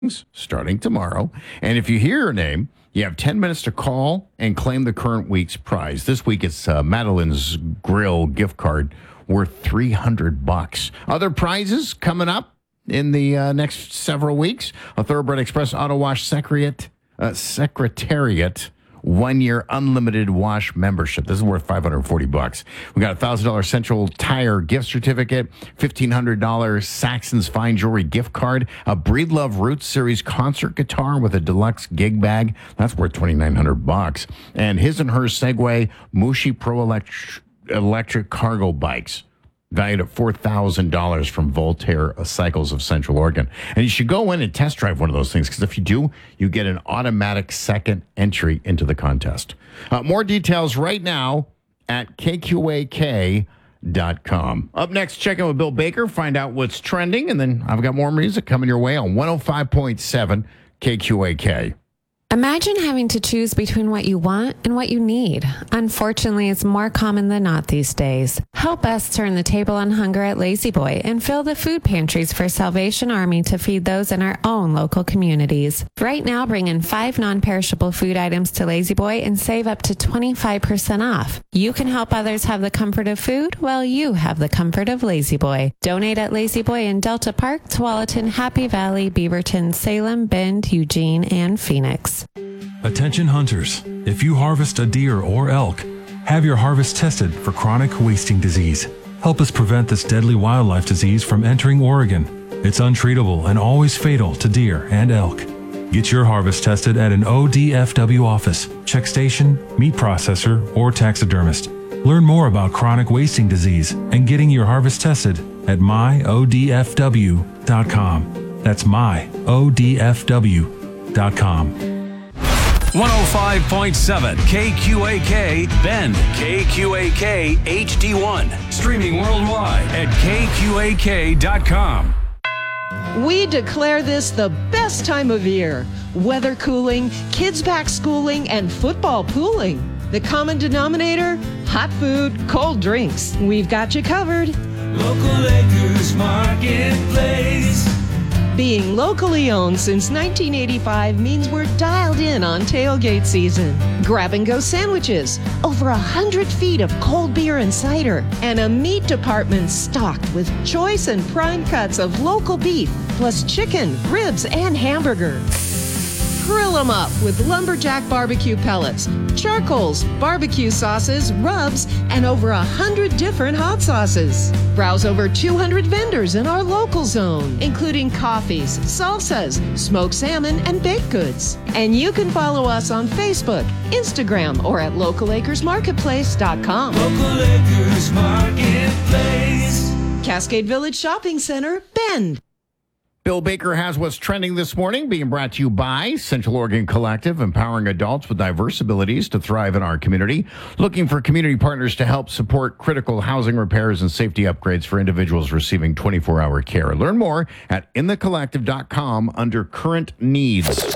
starting tomorrow. And if you hear your name, you have 10 minutes to call and claim the current week's prize. This week it's Madeline's Grill gift card worth $300. Other prizes coming up in the next several weeks. A Thoroughbred Express Auto Wash Secretariat 1-year unlimited wash membership. This is worth $540. We got a $1,000 Central Tire gift certificate, $1,500 Saxon's Fine Jewelry gift card, a Breedlove Roots Series concert guitar with a deluxe gig bag. That's worth $2,900. And his and her Segway Mushi Pro electric cargo bikes, valued at $4,000 from Voltaire Cycles of Central Oregon. And you should go in and test drive one of those things, because if you do, you get an automatic second entry into the contest. More details right now at kqak.com. Up next, check in with Bill Baker, find out what's trending, and then I've got more music coming your way on 105.7 KQAK. Imagine having to choose between what you want and what you need. Unfortunately, it's more common than not these days. Help us turn the table on hunger at Lazy Boy and fill the food pantries for Salvation Army to feed those in our own local communities. Right now, bring in 5 non-perishable food items to Lazy Boy and save up to 25% off. You can help others have the comfort of food while you have the comfort of Lazy Boy. Donate at Lazy Boy in Delta Park, Tualatin, Happy Valley, Beaverton, Salem, Bend, Eugene, and Phoenix. Attention hunters, if you harvest a deer or elk, have your harvest tested for chronic wasting disease. Help us prevent this deadly wildlife disease from entering Oregon. It's untreatable and always fatal to deer and elk. Get your harvest tested at an ODFW office, check station, meat processor, or taxidermist. Learn more about chronic wasting disease and getting your harvest tested at myodfw.com. That's myodfw.com. 105.7 KQAK Bend, KQAK HD1, streaming worldwide at kqak.com. We declare this the best time of year. Weather cooling, kids back schooling, and football pooling. The common denominator? Hot food, cold drinks. We've got you covered. Local Acres Marketplace. Being locally owned since 1985 means we're dialed in on tailgate season. Grab-and-go sandwiches, over 100 feet of cold beer and cider, and a meat department stocked with choice and prime cuts of local beef, plus chicken, ribs, and hamburger. Grill them up with lumberjack barbecue pellets, charcoals, barbecue sauces, rubs, and over 100 different hot sauces. Browse over 200 vendors in our local zone, including coffees, salsas, smoked salmon, and baked goods. And you can follow us on Facebook, Instagram, or at localacresmarketplace.com. Local Acres Marketplace. Cascade Village Shopping Center, Bend. Bill Baker has what's trending this morning, being brought to you by Central Oregon Collective, empowering adults with diverse abilities to thrive in our community. Looking for community partners to help support critical housing repairs and safety upgrades for individuals receiving 24-hour care. Learn more at inthecollective.com under current needs.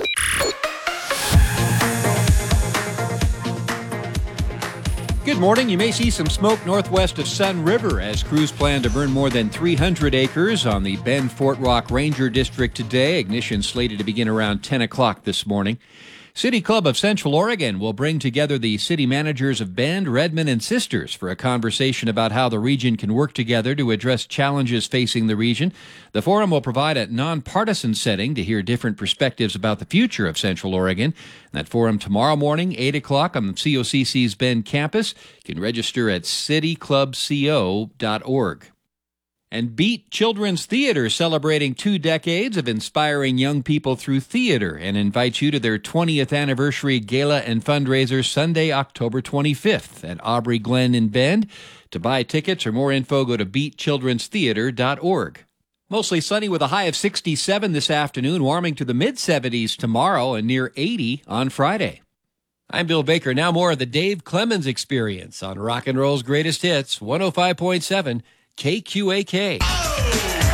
Good morning. You may see some smoke northwest of Sun River as crews plan to burn more than 300 acres on the Bend Fort Rock Ranger District today. Ignition slated to begin around 10 o'clock this morning. City Club of Central Oregon will bring together the city managers of Bend, Redmond, and Sisters for a conversation about how the region can work together to address challenges facing the region. The forum will provide a nonpartisan setting to hear different perspectives about the future of Central Oregon. That forum tomorrow morning, 8 o'clock on the COCC's Bend campus. You can register at cityclubco.org. And Beat Children's Theater, celebrating 2 decades of inspiring young people through theater, and invites you to their 20th anniversary gala and fundraiser Sunday, October 25th at Aubrey Glen in Bend. To buy tickets or more info, go to beatchildrenstheater.org. Mostly sunny with a high of 67 this afternoon, warming to the mid-70s tomorrow and near 80 on Friday. I'm Bill Baker. Now more of the Dave Clemens Experience on Rock and Roll's Greatest Hits, 105.7 KQAK.